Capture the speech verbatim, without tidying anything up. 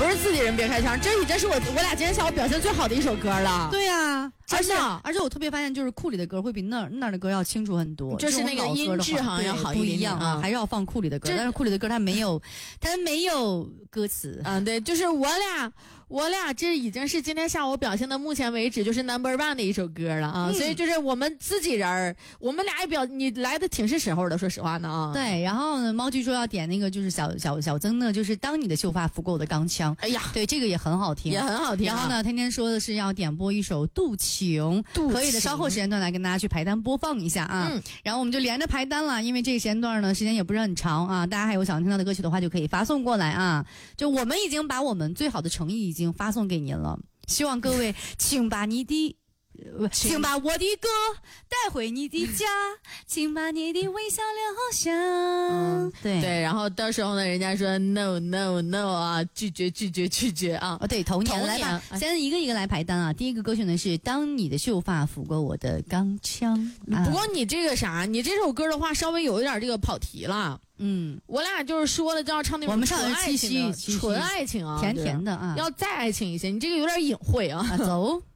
不是自己人别开枪，这已经是我我俩今天下午表现最好的一首歌了。 对呀、啊， 真的， 而且我特别发现，就是库里的歌会比那儿那儿的歌要清楚很多， 就是那个音质好像要好一点啊，还是要放库里的歌。但是库里的歌他没有，他没有歌词。 嗯，对，就是我俩。我俩这已经是今天下午表现的目前为止就是 number one 的一首歌了啊、嗯，所以就是我们自己人儿，我们俩也表你来的挺是时候的，说实话呢啊。 对，然后呢，猫剧说要点那个就是小小小曾呢，就是当你的秀发拂过我的钢枪。 哎呀， 对，这个也很好听， 也很好听、啊。 然后呢，天天说的是要点播一首《渡情》，可以的，稍后时间段来跟大家去排单播放一下啊。嗯，然后我们就连着排单了，因为这个时间段呢时间也不是很长啊，大家还有想听到的歌曲的话就可以发送过来啊。就我们已经把我们最好的诚意已经发送给您了，希望各位请把你的请把我的歌带回你的家，请把你的微笑留下。嗯，对对，然后到时候呢，人家说 no no no 啊，拒绝拒绝拒绝啊。 哦，对，头年来吧，先一个一个来排单啊。第一个歌曲呢是《当你的秀发拂过我的钢枪》， 不过你这个啥，你这首歌的话稍微有一点这个跑题了。 嗯， 我俩就是说了，就要唱那种我们唱的爱情的七夕， 纯爱情啊， 甜甜的啊， 要再爱情一些。你这个有点隐晦啊。 啊走。